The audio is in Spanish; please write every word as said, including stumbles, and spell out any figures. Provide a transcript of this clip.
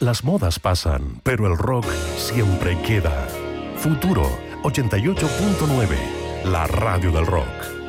Las modas pasan, pero el rock siempre queda. Futuro ochenta y ocho punto nueve, la radio del rock.